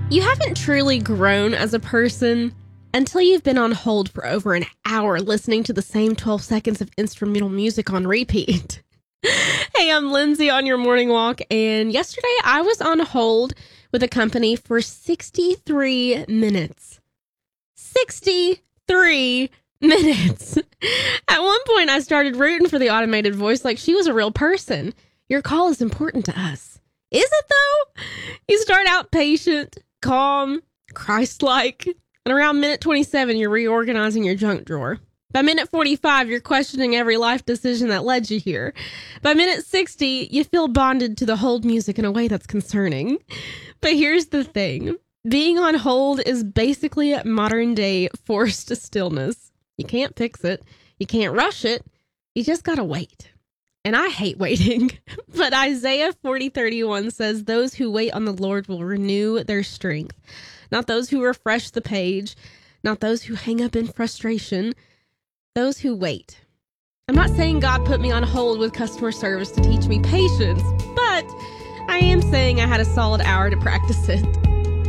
You haven't truly grown as a person until you've been on hold for over an hour listening to the same 12 seconds of instrumental music on repeat. Hey, I'm Lindsay on your morning walk, and yesterday I was on hold with a company for 63 minutes. 63 minutes. At one point, I started rooting for the automated voice like she was a real person. Your call is important to us. Is it, though? You start out patient, calm, Christ-like, and around minute 27, you're reorganizing your junk drawer. By minute 45, you're questioning every life decision that led you here. By minute 60, you feel bonded to the hold music in a way that's concerning. But here's the thing. Being on hold is basically modern-day forced stillness. You can't fix it. You can't rush it. You just gotta wait. And I hate waiting. But Isaiah 40:31 says, those who wait on the Lord will renew their strength. Not those who refresh the page. Not those who hang up in frustration. Those who wait. I'm not saying God put me on hold with customer service to teach me patience, but I am saying I had a solid hour to practice it.